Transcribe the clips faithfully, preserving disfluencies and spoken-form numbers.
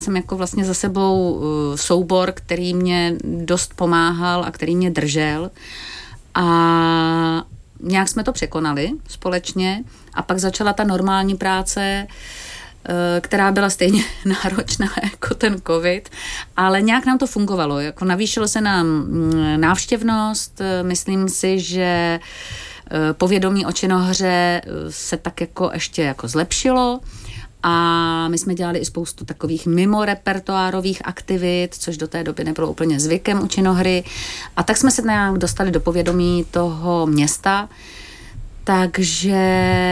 jsem jako vlastně za sebou uh, soubor, který mě dost pomáhal a který mě držel a nějak jsme to překonali společně a pak začala ta normální práce, uh, která byla stejně náročná jako ten covid, ale nějak nám to fungovalo, jako navýšilo se nám návštěvnost, myslím si, že uh, povědomí o činohře se tak jako ještě jako zlepšilo. A my jsme dělali i spoustu takových mimo repertoárových aktivit, což do té doby nebylo úplně zvykem u činohry. A tak jsme se nějak dostali do povědomí toho města. Takže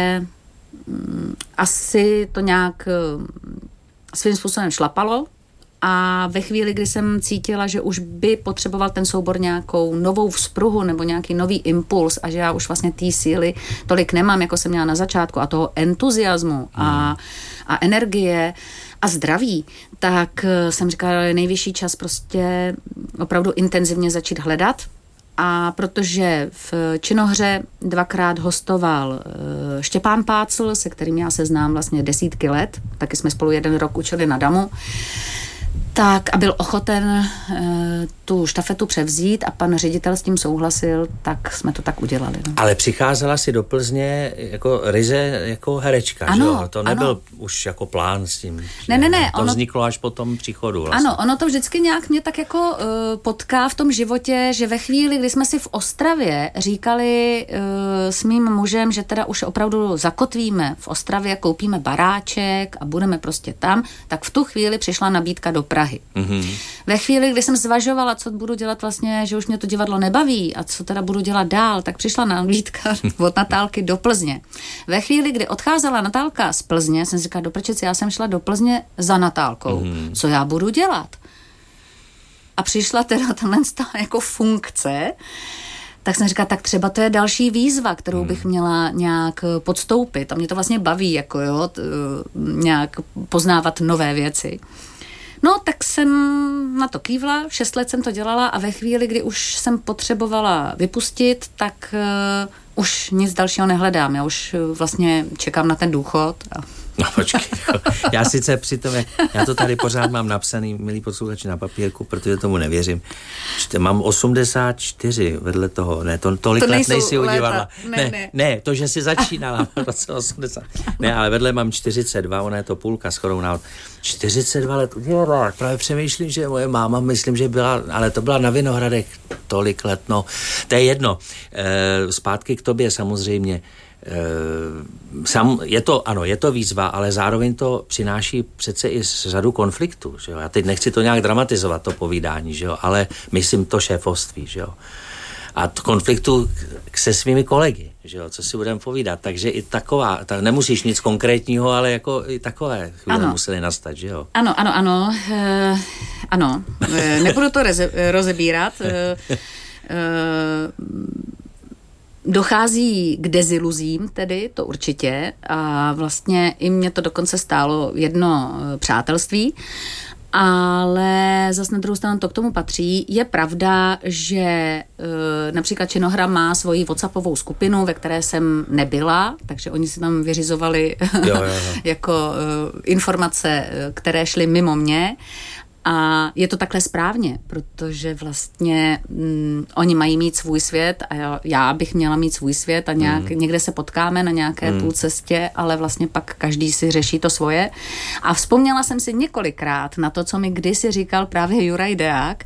mm, asi to nějak svým způsobem šlapalo. A ve chvíli, kdy jsem cítila, že už by potřeboval ten soubor nějakou novou vzpruhu nebo nějaký nový impuls a že já už vlastně té síly tolik nemám, jako jsem měla na začátku a toho entuziasmu a, a energie a zdraví, tak jsem říkala, je nejvyšší čas prostě opravdu intenzivně začít hledat. A protože v činohře dvakrát hostoval Štěpán Pácl, se kterým já se znám vlastně desítky let, taky jsme spolu jeden rok učili na Damu, tak a byl ochoten e, tu štafetu převzít a pan ředitel s tím souhlasil, tak jsme to tak udělali. No. Ale přicházela si do Plzně jako ryze jako herečka, ano, že jo? To nebyl ano. už jako plán s tím. Ne, ne, ne. To ono, vzniklo až po tom příchodu vlastně. Ano, ono to vždycky nějak mě tak jako uh, potká v tom životě, že ve chvíli, kdy jsme si v Ostravě říkali uh, s mým mužem, že teda už opravdu zakotvíme v Ostravě, koupíme baráček a budeme prostě tam, tak v tu chvíli přišla nabídka do Prahy. Mm-hmm. Ve chvíli, kdy jsem zvažovala, co budu dělat vlastně, že už mě to divadlo nebaví a co teda budu dělat dál, tak přišla nabídka od Natálky do Plzně. Ve chvíli, kdy odcházela Natálka z Plzně, jsem říkala, do prčic, já jsem šla do Plzně za Natálkou. Mm-hmm. Co já budu dělat? A přišla teda tenhle jako funkce, tak jsem říkala, tak třeba to je další výzva, kterou bych měla nějak podstoupit. A mě to vlastně baví, jako jo, t, nějak poznávat nové věci. No, tak jsem na to kývla, šest let jsem to dělala a ve chvíli, kdy už jsem potřebovala vypustit, tak uh, už nic dalšího nehledám. Já už uh, vlastně čekám na ten důchod. A... No počkej, já sice přitom, jak, já to tady pořád mám napsaný, milí posluchači, na papírku, protože tomu nevěřím. Mám osmdesát čtyři vedle toho, ne, to, tolik to let nejsi u divadla. Ne, ne, ne, ne, to, že jsi začínala v roce osmdesát. Ne, ale vedle mám čtyřicet dva, ona je to půlka shodou náhod. čtyřicet dva let u divadla, právě přemýšlím, že moje máma, myslím, že byla, ale to byla na Vinohradech tolik let, no. To je jedno. E, zpátky k tobě samozřejmě. Sam, je to, ano, je to výzva, ale zároveň to přináší přece i řadu konfliktů, že jo? Já teď nechci to nějak dramatizovat, to povídání, že jo? Ale myslím to šéfovství, že jo? A to konfliktu se svými kolegy, že jo? Co si budeme povídat, takže i taková, tak nemusíš nic konkrétního, ale jako i takové chvíle musely nastat, že jo? Ano, ano, ano, e, ano, e, nebudu to reze, rozebírat, e, e, dochází k deziluzím tedy, to určitě, a vlastně i mě to dokonce stálo jedno přátelství, ale zase na druhou stranu to k tomu patří. Je pravda, že e, například Činohra má svoji WhatsAppovou skupinu, ve které jsem nebyla, takže oni si tam vyřizovali jo, jo, jo. jako e, informace, které šly mimo mě. A je to takhle správně, protože vlastně mm, oni mají mít svůj svět a já, já bych měla mít svůj svět a nějak, mm. někde se potkáme na nějaké mm. půlcestě, ale vlastně pak každý si řeší to svoje. A vzpomněla jsem si několikrát na to, co mi kdysi říkal právě Juraj Deák,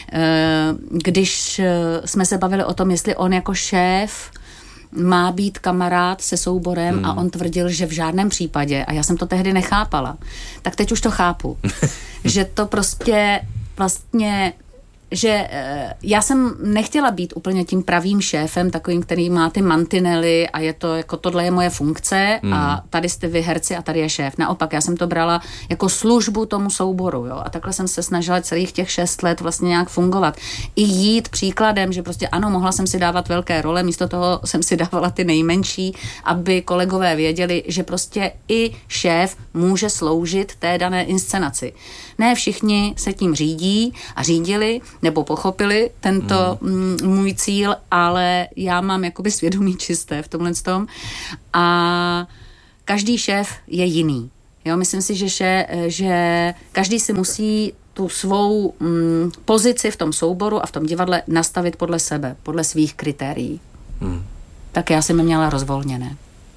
když jsme se bavili o tom, jestli on jako šéf má být kamarád se souborem hmm. a on tvrdil, že v žádném případě, a já jsem to tehdy nechápala, tak teď už to chápu, že to prostě vlastně, že já jsem nechtěla být úplně tím pravým šéfem, takovým, který má ty mantinely a je to jako tohle je moje funkce hmm. a tady jste vy herci a tady je šéf. Naopak, já jsem to brala jako službu tomu souboru, jo, a takhle jsem se snažila celých těch šest let vlastně nějak fungovat. I jít příkladem, že prostě ano, mohla jsem si dávat velké role, místo toho jsem si dávala ty nejmenší, aby kolegové věděli, že prostě i šéf může sloužit té dané inscenaci. Ne všichni se tím řídí a řídili, nebo pochopili tento mm. můj cíl, ale já mám jakoby svědomí čisté v tomhle tom a každý šéf je jiný. Jo, myslím si, že, že, že každý si musí tu svou mm, pozici v tom souboru a v tom divadle nastavit podle sebe, podle svých kritérií. Hmm. Tak já jsem je měla rozvolněné.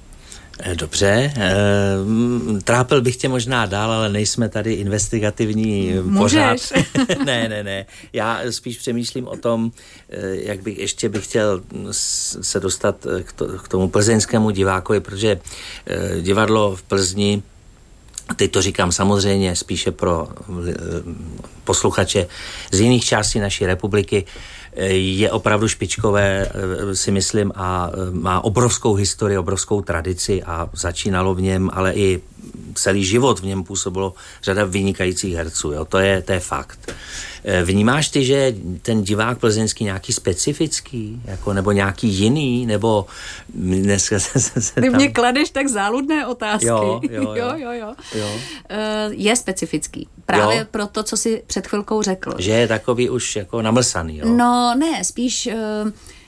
Dobře, e, trápil bych tě možná dál, ale nejsme tady investigativní pořád. ne, ne, ne. Já spíš přemýšlím o tom, jak bych ještě bych chtěl se dostat k, to, k tomu plzeňskému divákovi, protože divadlo v Plzni, teď to říkám samozřejmě spíše pro posluchače z jiných částí naší republiky, je opravdu špičkové, si myslím, a má obrovskou historii, obrovskou tradici a začínalo v něm, ale i celý život v něm působilo řada vynikajících herců. Jo? To je, to je fakt. Vnímáš ty, že ten divák plzeňský nějaký specifický, jako, nebo nějaký jiný, nebo dneska se, se, se Ty tam... mě kladeš tak záludné otázky. Jo, jo, jo. jo, jo, jo. jo. Je specifický. Právě jo. pro to, co jsi před chvilkou řekl. Že je takový už jako namlsaný, jo? No ne, spíš uh, uh,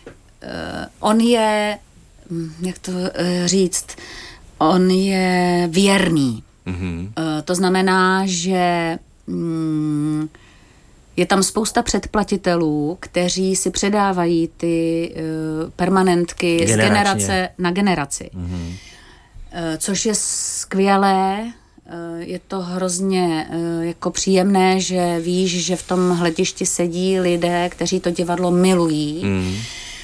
on je, jak to uh, říct, on je věrný. Mm-hmm. Uh, to znamená, že um, je tam spousta předplatitelů, kteří si předávají ty uh, permanentky Generačně. z generace na generaci. Mm-hmm. Uh, což je skvělé. Uh, je to hrozně uh, jako příjemné, že víš, že v tom hledišti sedí lidé, kteří to divadlo milují. Mm.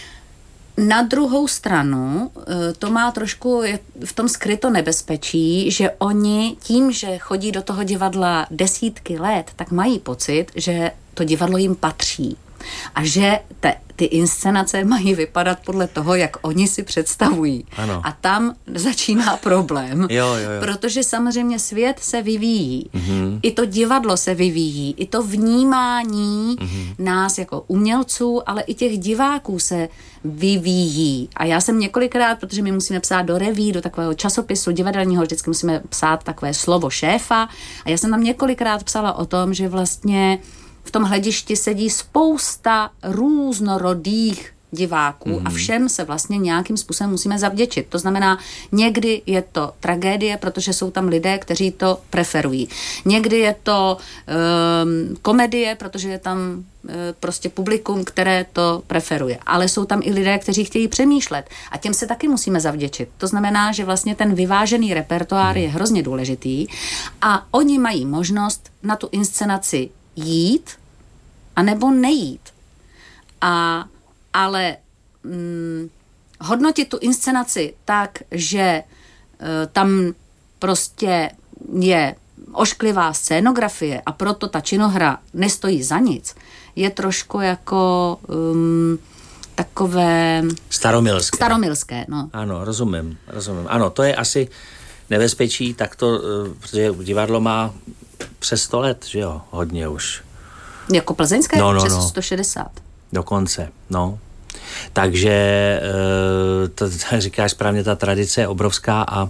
Na druhou stranu to má trošku v tom skryto nebezpečí, že oni tím, že chodí do toho divadla desítky let, tak mají pocit, že to divadlo jim patří. A že te, ty inscenace mají vypadat podle toho, jak oni si představují. Ano. A tam začíná problém, jo, jo, jo. protože samozřejmě svět se vyvíjí. Mm-hmm. I to divadlo se vyvíjí. I to vnímání mm-hmm. nás jako umělců, ale i těch diváků se vyvíjí. A já jsem několikrát, protože my musíme psát do reví, do takového časopisu divadelního, vždycky musíme psát takové slovo šéfa. A já jsem tam několikrát psala o tom, že vlastně v tom hledišti sedí spousta různorodých diváků mm. a všem se vlastně nějakým způsobem musíme zavděčit. To znamená, někdy je to tragédie, protože jsou tam lidé, kteří to preferují. Někdy je to um, komedie, protože je tam uh, prostě publikum, které to preferuje. Ale jsou tam i lidé, kteří chtějí přemýšlet a těm se taky musíme zavděčit. To znamená, že vlastně ten vyvážený repertoár je hrozně důležitý a oni mají možnost na tu inscenaci jít a nebo nejít. A, ale hm, hodnotit tu inscenaci tak, že e, tam prostě je ošklivá scénografie a proto ta činohra nestojí za nic, je trošku jako um, takové... Staromilské. Staromilské, no. Ano, rozumím, rozumím. Ano, to je asi nebezpečí, tak to, protože divadlo má přes sto let, že jo, hodně už. Jako plzeňské? No, no, přes no. sto šedesát. Dokonce, no. Takže, to, to říkáš správně, ta tradice je obrovská a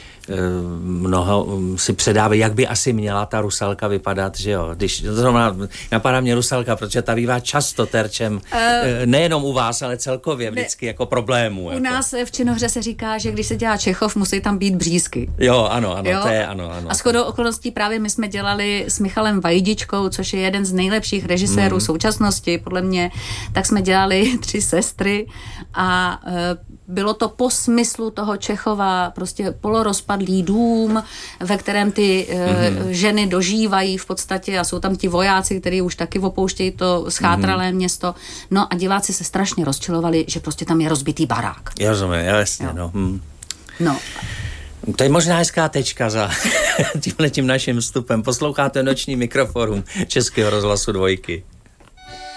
mnoho si předávají, jak by asi měla ta Rusalka vypadat, že jo. Když to napadá mě Rusalka, protože ta bývá často terčem, uh, nejenom u vás, ale celkově vždycky ne, jako problémů. U jako. nás v činohře se říká, že když se dělá Čechov, musí tam být břízky. Jo, ano, ano, jo? to je, ano, ano. A shodou okolností právě my jsme dělali s Michalem Vajdičkou, což je jeden z nejlepších režisérů mm. současnosti, podle mě, tak jsme dělali Tři sestry a uh, bylo to po smyslu toho Čechova, prostě polorozpadlý dům, ve kterém ty mm-hmm. ženy dožívají v podstatě a jsou tam ti vojáci, kteří už taky opouštějí to schátralé mm-hmm. město. No a diváci se strašně rozčilovali, že prostě tam je rozbitý barák. Já rozumím, jasně, no. Hmm. No. To je možná hezká tečka za tímhletím naším vstupem. Posloucháte Noční mikroforum Českého rozhlasu Dvojky.